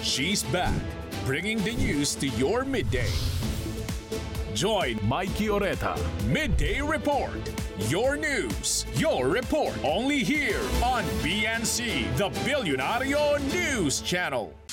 She's back, bringing the news to your midday. Join Mikey Oreta, Midday Report. Your news, your report, only here on BNC, the Billionario News Channel.